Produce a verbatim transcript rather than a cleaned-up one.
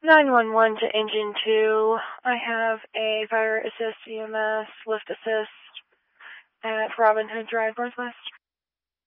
nine one one to Engine two. I have a Fire Assist E M S Lift Assist at Robin Hood Drive Northwest.